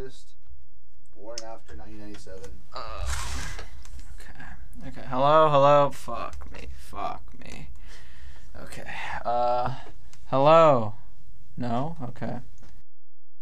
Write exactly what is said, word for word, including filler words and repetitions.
artist. Born after nineteen ninety-seven. Uh, okay. Okay. Hello. Hello. Fuck me. Fuck me. Okay. Uh. Hello. No.